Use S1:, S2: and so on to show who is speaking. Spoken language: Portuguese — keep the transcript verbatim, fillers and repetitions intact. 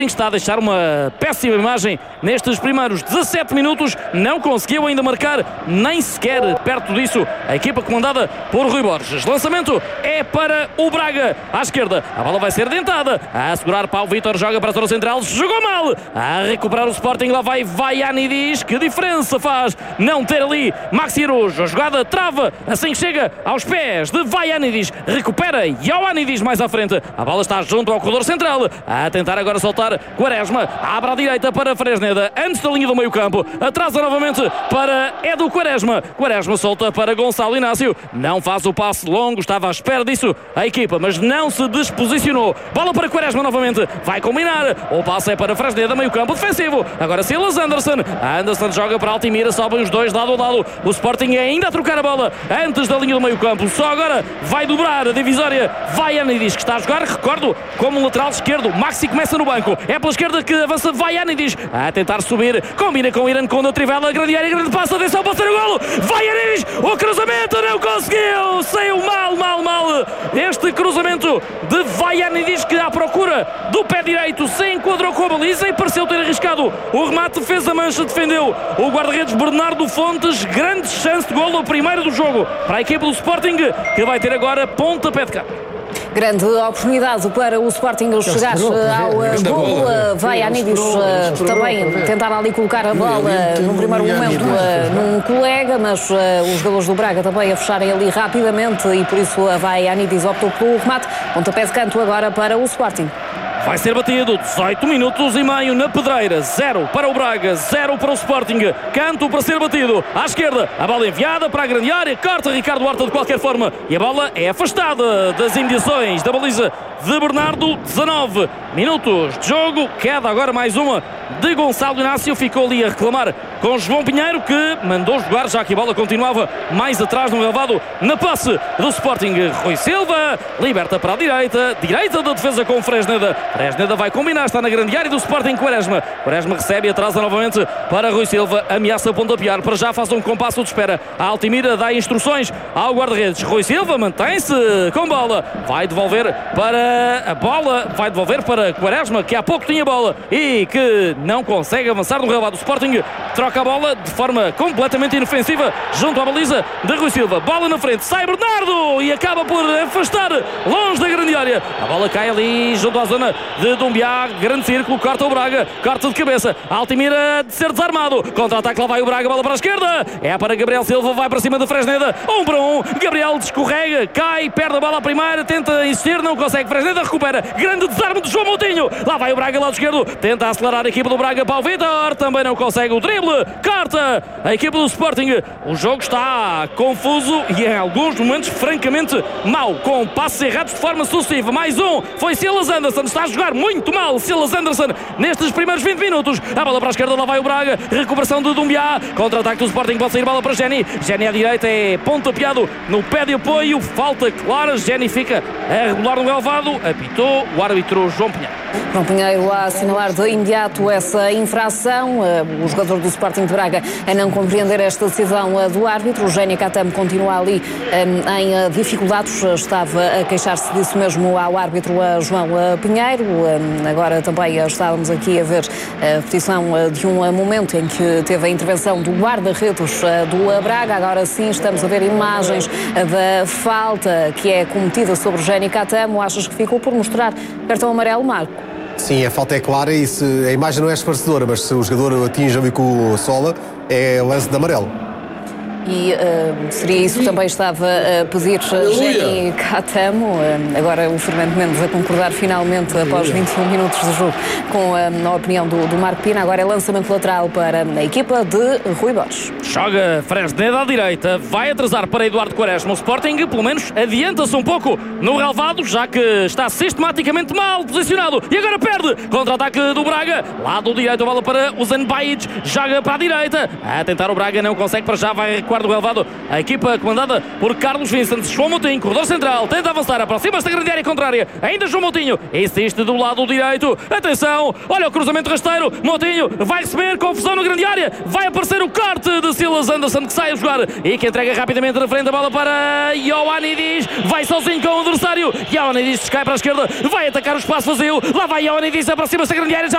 S1: Está a deixar uma péssima imagem nestes primeiros dezassete minutos, não conseguiu ainda marcar, nem sequer perto disso, a equipa comandada por Rui Borges. Lançamento é para o Braga, à esquerda, a bola vai ser dentada, a segurar Paulo Vitor, joga para a zona central, jogou mal, a recuperar o Sporting, lá vai Vaianidis, que diferença faz não ter ali Maxi Arujo, a jogada trava, assim que chega aos pés de Vaianidis, recupera Ioannidis mais à frente, a bola está junto ao corredor central, a tentar agora soltar Quaresma, abre à direita para Fresneda, antes da linha do meio campo, atrasa novamente para Edu Quaresma, Quaresma solta para Gonçalo Inácio, não faz o passe longo, estava à espera disso a equipa, mas não se disposicionou, bola para Quaresma novamente, vai combinar, o passe é para Fresneda, meio campo defensivo, agora Silas Anderson, Anderson joga para Altimira, sobem os dois lado a lado, o Sporting ainda a trocar a bola, antes da linha do meio campo, só agora vai dobrar a divisória, Vaianidis que está a jogar, recordo, como um lateral esquerdo, Maxi começa no banco, é pela esquerda que avança Vaianidis, a tentar subir, combina com Irã Conda, Trivela, grande área, grande passo, atenção, pode ser o golo, Vaianidis, o cruzamento não conseguiu, saiu mal, mal, mal, este cruzamento de Vaianidis que à procura do pé direito se enquadrou com a baliza e pareceu ter arriscado o remate, fez a mancha, defendeu o guarda-redes Bernardo Fontes, grande chance de golo, a primeira do jogo para a equipe do Sporting, que vai ter agora pontapé de campo.
S2: Grande oportunidade para o Sporting chegar ao gol. Vaianidis também tentar ali colocar a bola no primeiro momento num colega, mas os jogadores do Braga também a fecharem ali rapidamente e por isso a Vaianidis optou pelo remate. Pontapé de canto agora para o Sporting.
S1: Vai ser batido, dezoito minutos e meio na pedreira, zero para o Braga, zero para o Sporting, canto para ser batido, à esquerda, a bola enviada para a grande área, corta Ricardo Horta de qualquer forma e a bola é afastada das imediações da baliza de Bernardo, dezanove minutos de jogo, queda agora mais uma de Gonçalo Inácio, ficou ali a reclamar com João Pinheiro que mandou jogar, já que a bola continuava mais atrás no relevado na passe do Sporting. Rui Silva, liberta para a direita, direita da defesa com Fresneda, Fresneda vai combinar, está na grande área do Sporting. Quaresma, Quaresma recebe e atrasa novamente para Rui Silva, ameaça pontapear, para já faz um compasso de espera, a Altimira dá instruções ao guarda-redes, Rui Silva mantém-se com bola, vai devolver para a bola, vai devolver para Quaresma, que há pouco tinha bola e que não consegue avançar no relevado do Sporting, troca a bola de forma completamente inofensiva junto à baliza de Rui Silva, bola na frente, sai Bernardo e acaba por afastar longe da grande área, a bola cai ali junto à zona de Dumbiá, grande círculo, corta o Braga, corta de cabeça, Altimira de ser desarmado, contra-ataque, lá vai o Braga, bola para a esquerda, é para Gabriel Silva, vai para cima de Fresneda, um para um, Gabriel descorrega, cai, perde a bola à primeira, tenta insistir, não consegue, Fresneda recupera, grande desarme de João Moutinho, lá vai o Braga, lado esquerdo, tenta acelerar a equipa do Braga, Paulo Vitor, também não consegue o drible, corta a equipa do Sporting, o jogo está confuso e em alguns momentos francamente mau, com passos errados de forma sucessiva, mais um, foi Silas Anderson, está a jogar muito mal Silas Anderson nestes primeiros vinte minutos, a bola para a esquerda, lá vai o Braga, recuperação de Dumbiá, contra-ataque do Sporting, pode sair bola para Jenny, Jenny à direita é pontapeado no pé de apoio, falta clara, Jenny fica a regular no relevado, apitou o árbitro João Pinheiro.
S2: João Pinheiro a assinalar de imediato essa infração, o jogador do Sporting de Braga a não compreender esta decisão do árbitro, o Génia Catamo continua ali em dificuldades, estava a queixar-se disso mesmo ao árbitro João Pinheiro, agora também estávamos aqui a ver a petição de um momento em que teve a intervenção do guarda-redes do Braga, agora sim estamos a ver imagens da falta que é cometida sobre o Génia Catamo, achas que ficou por mostrar cartão amarelo, Marco?
S3: Sim, a falta é clara e se, a imagem não é esclarecedora, mas se o jogador atinge o bico sola, é lance de amarelo.
S2: E uh, seria isso que também estava a pedir Génia Catamo, uh, agora o Fernando Mendes a concordar finalmente após vinte e um minutos de jogo com uh, a opinião do, do Marco Pina, agora é lançamento lateral para a equipa de Rui Borges.
S1: Joga Fresneda à direita, vai atrasar para Eduardo Quaresma, o Sporting pelo menos adianta-se um pouco no relevado, já que está sistematicamente mal posicionado e agora perde, contra-ataque do Braga, lado direito, a bola para o Zenbajic, joga para a direita, a tentar o Braga, não consegue, para já vai quarto relevado, a equipa comandada por Carlos Vincent, João Moutinho, corredor central, tenta avançar, aproxima-se da grande área contrária, ainda João Moutinho, insiste do lado direito, atenção, olha o cruzamento rasteiro, Moutinho vai receber, confusão na grande área, vai aparecer o corte de Silas Anderson que sai a jogar e que entrega rapidamente na frente a bola para Ioannidis, vai sozinho com o adversário, Ioannidis cai para a esquerda, vai atacar o espaço vazio, lá vai Ioannidis, aproxima-se da grande área, já